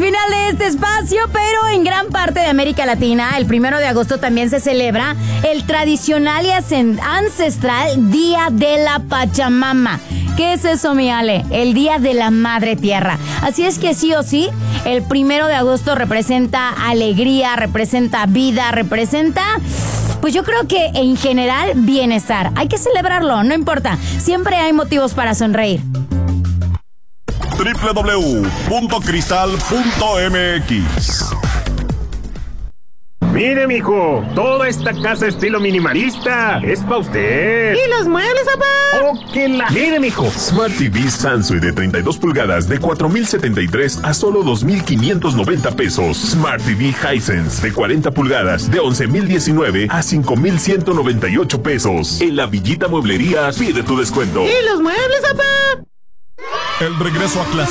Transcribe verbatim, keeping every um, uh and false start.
final de este espacio, pero en gran parte de América Latina, el primero de agosto también se celebra el tradicional y ancestral Día de la Pachamama. ¿Qué es eso, mi Ale? El Día de la Madre Tierra. Así es que sí o sí, el primero de agosto representa alegría, representa vida, representa, pues yo creo que en general bienestar. Hay que celebrarlo, no importa. Siempre hay motivos para sonreír. doble u doble u doble u punto cristal punto m x. Mire, mijo, toda esta casa estilo minimalista es para usted. ¿Y los muebles, papá? ¡Oh, qué la... Mire, mijo. Smart T V Sansui de treinta y dos pulgadas de cuatro mil setenta y tres a solo dos mil quinientos noventa pesos. Smart T V Hisense de cuarenta pulgadas de once mil diecinueve a cinco mil ciento noventa y ocho pesos. En la Villita Mueblería pide tu descuento. ¿Y los muebles, papá? El regreso a clase.